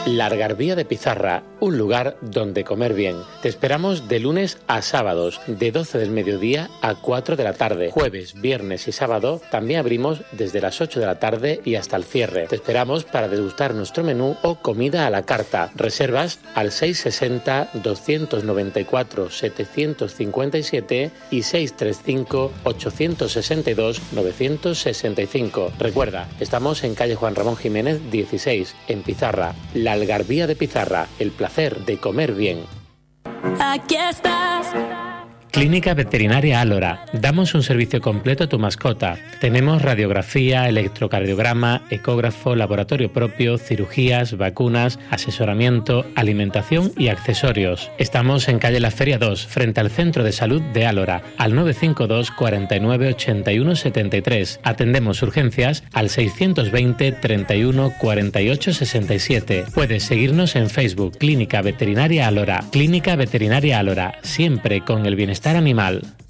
La Algarvía de Pizarra, un lugar donde comer bien. Te esperamos de lunes a sábados, de 12 del mediodía a 4 de la tarde. Jueves, viernes y sábado también abrimos desde las 8 de la tarde y hasta el cierre. Te esperamos para degustar nuestro menú o comida a la carta. Reservas al 660-294-757 y 635-862-965. Recuerda, estamos en calle Juan Ramón Jiménez 16, en Pizarra. La Algarvía de Pizarra, el placer de comer bien. Aquí estás. Clínica Veterinaria Álora. Damos un servicio completo a tu mascota. Tenemos radiografía, electrocardiograma, ecógrafo, laboratorio propio, cirugías, vacunas, asesoramiento, alimentación y accesorios. Estamos en calle La Feria 2, frente al Centro de Salud de Álora, al 952 49 81 73. Atendemos urgencias al 620 31 48 67. Puedes seguirnos en Facebook, Clínica Veterinaria Álora. Clínica Veterinaria Álora, siempre con el bienestar animal.